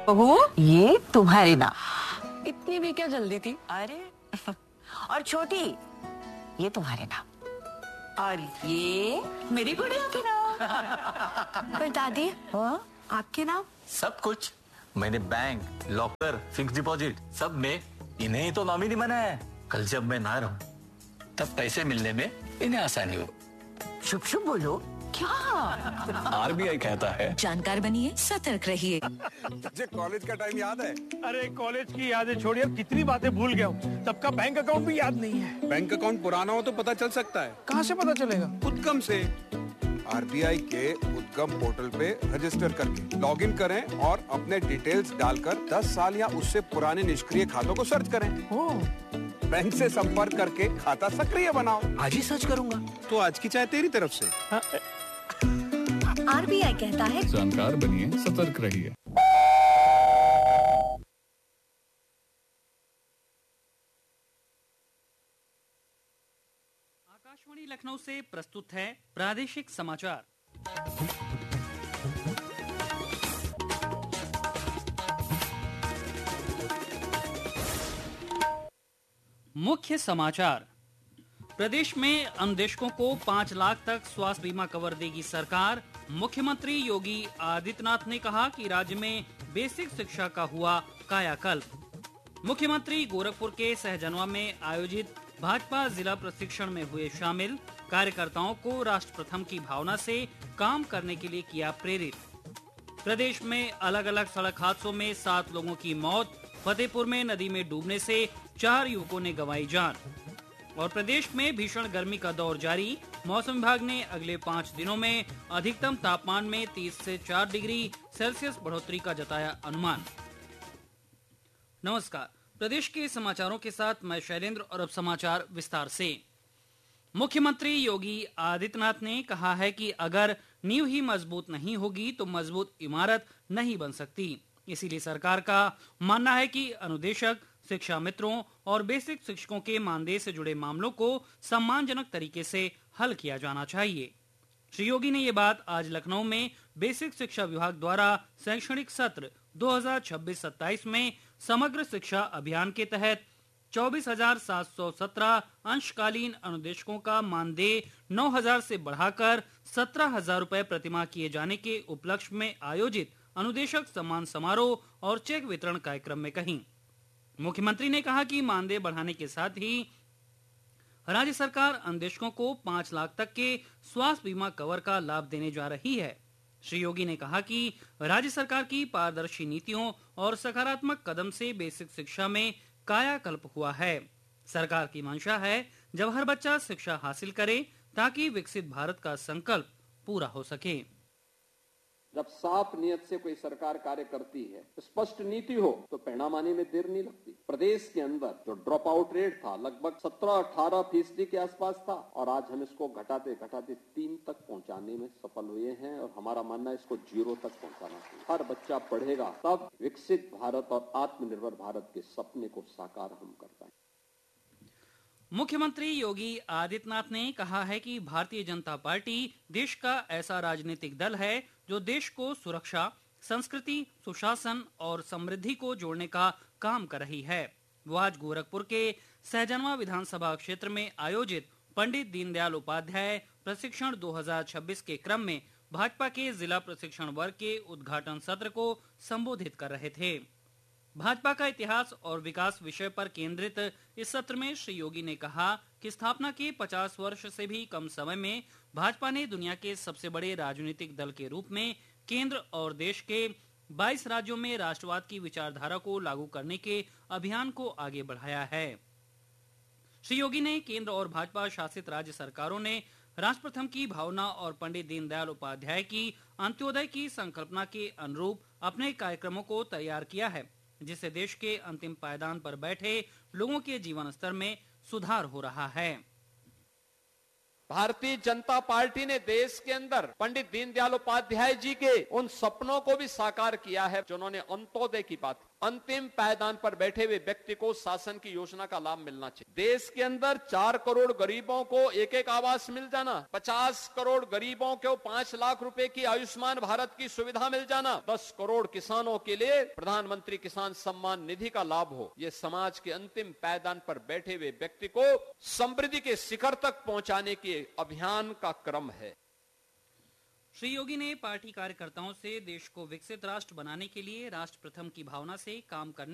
बहू, ये तुम्हारी ना। इतनी भी क्या जल्दी थी? अरे और छोटी, ये तुम्हारे नाम। और ये मेरी गुड़िया के नाम। पर दादी, हाँ? आपके नाम? सब कुछ मैंने बैंक, लॉकर, फिक्स डिपॉजिट सब में इन्हें ही तो नॉमिनी बनाया है। कल जब मैं ना रहूं तब पैसे मिलने में इन्हें आसानी हो। शुभ शुभ बोलो। क्या? आरबीआई कहता है जानकार बनिए, सतर्क रहिए। तुझे कॉलेज का टाइम याद है? अरे कॉलेज की यादें छोड़िए, कितनी बातें भूल गया हूँ। सबका बैंक अकाउंट भी याद नहीं है। बैंक अकाउंट पुराना हो तो पता चल सकता है। कहाँ से पता चलेगा? उद्गम से। आरबीआई के उद्गम पोर्टल पे रजिस्टर करके लॉगिन करें और अपने डिटेल्स डालकर 10 साल या उससे पुराने निष्क्रिय खातों को सर्च करें। बैंक से संपर्क करके खाता सक्रिय बनाओ। आज ही सर्च करूंगा। तो आज की चाय तेरी तरफ से। आरबीआई कहता है जानकार बनिए, सतर्क रहिए। आकाशवाणी लखनऊ से प्रस्तुत है प्रादेशिक समाचार। मुख्य समाचार। प्रदेश में अन्वेषकों को 5 लाख तक स्वास्थ्य बीमा कवर देगी सरकार। मुख्यमंत्री योगी आदित्यनाथ ने कहा कि राज्य में बेसिक शिक्षा का हुआ कायाकल्प। मुख्यमंत्री गोरखपुर के सहजनवा में आयोजित भाजपा जिला प्रशिक्षण में हुए शामिल। कार्यकर्ताओं को राष्ट्र प्रथम की भावना से काम करने के लिए किया प्रेरित। प्रदेश में अलग अलग सड़क हादसों में 7 लोगों की मौत। फतेहपुर में नदी में डूबने से 4 युवकों ने गंवाई जान। और प्रदेश में भीषण गर्मी का दौर जारी। मौसम विभाग ने अगले 5 दिनों में अधिकतम तापमान में 30 से 4 डिग्री सेल्सियस बढ़ोतरी का जताया अनुमान। नमस्कार, प्रदेश के समाचारों के साथ मैं शैलेंद्र और अब समाचार विस्तार से। मुख्यमंत्री योगी आदित्यनाथ ने कहा है कि अगर नींव ही मजबूत नहीं होगी तो मजबूत इमारत नहीं बन सकती। इसीलिए सरकार का मानना है कि अनुदेशक, शिक्षा मित्रों और बेसिक शिक्षकों के मानदेय से जुड़े मामलों को सम्मानजनक तरीके से हल किया जाना चाहिए। श्री योगी ने ये बात आज लखनऊ में बेसिक शिक्षा विभाग द्वारा शैक्षणिक सत्र 2026-27 में समग्र शिक्षा अभियान के तहत 24,717 अंशकालीन अनुदेशकों का मानदेय 9,000 से बढ़ाकर 17,000 रुपए प्रतिमाह किए जाने के उपलक्ष्य में आयोजित अनुदेशक सम्मान समारोह और चेक वितरण कार्यक्रम में कही। मुख्यमंत्री ने कहा कि मानदेय बढ़ाने के साथ ही राज्य सरकार अनुदेशकों को 5 लाख तक के स्वास्थ्य बीमा कवर का लाभ देने जा रही है। श्री योगी ने कहा कि राज्य सरकार की पारदर्शी नीतियों और सकारात्मक कदम से बेसिक शिक्षा में कायाकल्प हुआ है। सरकार की मंशा है जब हर बच्चा शिक्षा हासिल करे ताकि विकसित भारत का संकल्प पूरा हो सके। जब साफ नियत से कोई सरकार कार्य करती है, स्पष्ट नीति हो तो परिणाम आने में देर नहीं लगती। प्रदेश के अंदर जो ड्रॉप आउट रेट था लगभग 17-18% के आसपास था और आज हम इसको घटाते घटाते 3 तक पहुंचाने में सफल हुए हैं और हमारा मानना है इसको 0 तक पहुंचाना चाहिए। हर बच्चा पढ़ेगा तब विकसित भारत और आत्मनिर्भर भारत के सपने को साकार हम कर पाएंगे। मुख्यमंत्री योगी आदित्यनाथ ने कहा है कि भारतीय जनता पार्टी देश का ऐसा राजनीतिक दल है जो देश को सुरक्षा, संस्कृति, सुशासन और समृद्धि को जोड़ने का काम कर रही है। वो आज गोरखपुर के सहजनवा विधानसभा क्षेत्र में आयोजित पंडित दीनदयाल उपाध्याय प्रशिक्षण 2026 के क्रम में भाजपा के जिला प्रशिक्षण वर्ग के उद्घाटन सत्र को संबोधित कर रहे थे। भाजपा का इतिहास और विकास विषय पर केंद्रित इस सत्र में श्री योगी ने कहा कि स्थापना के 50 वर्ष से भी कम समय में भाजपा ने दुनिया के सबसे बड़े राजनीतिक दल के रूप में केंद्र और देश के 22 राज्यों में राष्ट्रवाद की विचारधारा को लागू करने के अभियान को आगे बढ़ाया है। श्री योगी ने केंद्र और भाजपा शासित राज्य सरकारों ने राष्ट्र प्रथम की भावना और पंडित दीनदयाल उपाध्याय की अंत्योदय की संकल्पना के अनुरूप अपने कार्यक्रमों को तैयार किया है, जिससे देश के अंतिम पायदान पर बैठे लोगों के जीवन स्तर में सुधार हो रहा है। भारतीय जनता पार्टी ने देश के अंदर पंडित दीनदयाल उपाध्याय जी के उन सपनों को भी साकार किया है जिन्होंने अंत्योदय की बात। अंतिम पायदान पर बैठे हुए व्यक्ति को शासन की योजना का लाभ मिलना चाहिए। देश के अंदर 4 करोड़ गरीबों को एक एक आवास मिल जाना, 50 करोड़ गरीबों को 5 लाख रुपए की आयुष्मान भारत की सुविधा मिल जाना, 10 करोड़ किसानों के लिए प्रधानमंत्री किसान सम्मान निधि का लाभ हो, ये समाज के अंतिम पायदान पर बैठे हुए व्यक्ति को समृद्धि के शिखर तक पहुंचाने के अभियान का क्रम है। श्री योगी ने पार्टी कार्यकर्ताओं से देश को विकसित राष्ट्र बनाने के लिए राष्ट्र प्रथम की भावना से काम करने